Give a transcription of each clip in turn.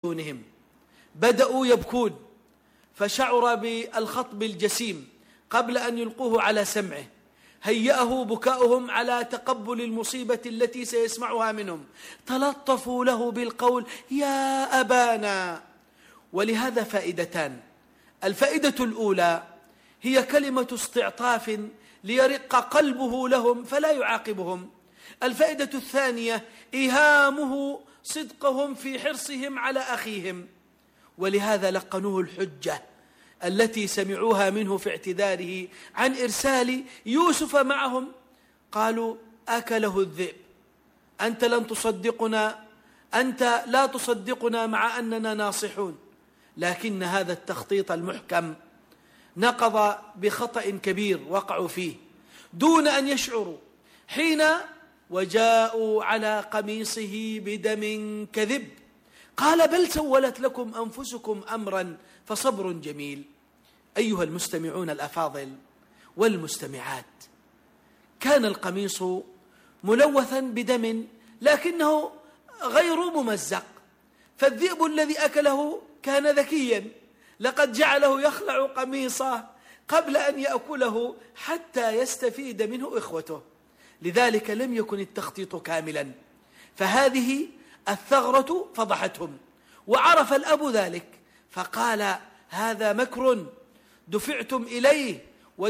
أذنهم، بدأوا يبكون، فشعر بالخطب الجسيم قبل أن يلقوه على سمعه، هيأه بكاؤهم على تقبل المصيبة التي سيسمعها منهم، تلطفوا له بالقول يا أبانا. ولهذا فائدتان: الفائدة الأولى هي كلمة استعطاف ليرق قلبه لهم فلا يعاقبهم. الفائدة الثانية إيهامه صدقهم في حرصهم على أخيهم، ولهذا لقنوه الحجة التي سمعوها منه في اعتذاره عن إرسال يوسف معهم. قالوا أكله الذئب، أنت لن تصدقنا، أنت لا تصدقنا مع أننا ناصحون. لكن هذا التخطيط المحكم نقض بخطأ كبير وقعوا فيه دون أن يشعروا، حين وجاءوا على قميصه بدم كذب قال بل سولت لكم أنفسكم أمرا فصبر جميل. أيها المستمعون الأفاضل والمستمعات، كان القميص ملوثا بدم لكنه غير ممزق، فالذئب الذي أكله كان ذكيا، لقد جعله يخلع قميصه قبل أن يأكله حتى يستفيد منه إخوته. لذلك لم يكن التخطيط كاملا، فهذه الثغرة فضحتهم، وعرف الأب ذلك فقال هذا مكر دفعتم إليه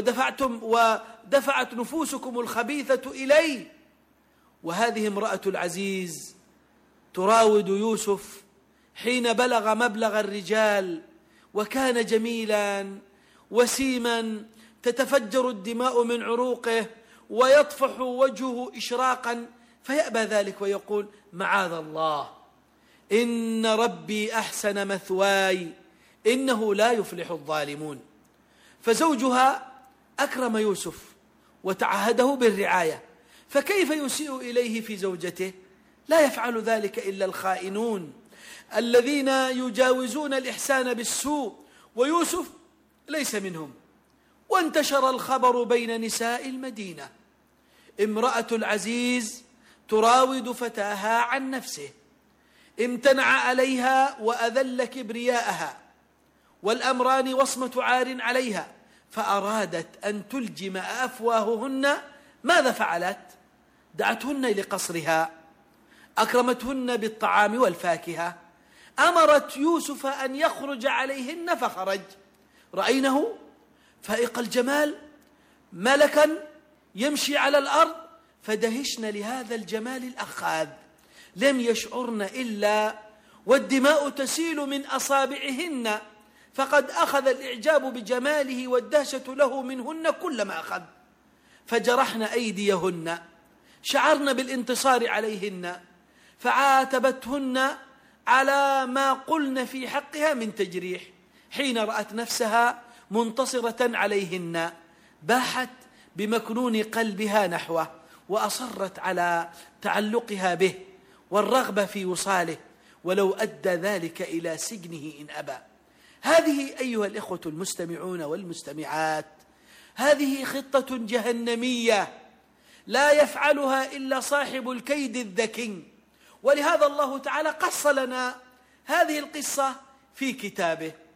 ودفعت نفوسكم الخبيثة إليه. وهذه امرأة العزيز تراود يوسف حين بلغ مبلغ الرجال، وكان جميلا وسيما تتفجر الدماء من عروقه ويطفح وجهه إشراقا، فيأبى ذلك ويقول معاذ الله، إن ربي أحسن مثواي إنه لا يفلح الظالمون. فزوجها أكرم يوسف وتعهده بالرعاية، فكيف يسيء إليه في زوجته؟ لا يفعل ذلك إلا الخائنون الذين يجاوزون الإحسان بالسوء، ويوسف ليس منهم. وانتشر الخبر بين نساء المدينة، امرأة العزيز تراود فتاها عن نفسه، امتنع عليها وأذل كبرياءها، والأمران وصمة عار عليها، فأرادت أن تلجم أفواههن. ماذا فعلت؟ دعتهن لقصرها، أكرمتهن بالطعام والفاكهة، أمرت يوسف أن يخرج عليهن فخرج، رأينه فائق الجمال ملكا يمشي على الأرض، فدهشن لهذا الجمال الأخاذ، لم يشعرن إلا والدماء تسيل من أصابعهن، فقد أخذ الإعجاب بجماله والدهشة له منهن كل ما أخذ، فجرحن أيديهن، شعرن بالانتصار عليهن، فعاتبتهن على ما قلن في حقها من تجريح. حين رأت نفسها منتصرة عليهن باحت بمكنون قلبها نحوه، وأصرت على تعلقها به والرغبة في وصاله، ولو أدى ذلك إلى سجنه إن أبى. هذه أيها الإخوة المستمعون والمستمعات، هذه خطة جهنمية لا يفعلها إلا صاحب الكيد الذكي، ولهذا الله تعالى قص لنا هذه القصة في كتابه.